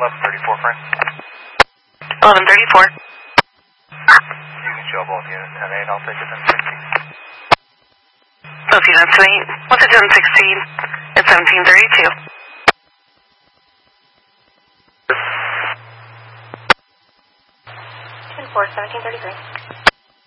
1134, Frank. 1134. You can show both units 10-8, I'll take it 10-16. Both units 10-8. What's it 10-16? It's 1732. 10-4, 1733.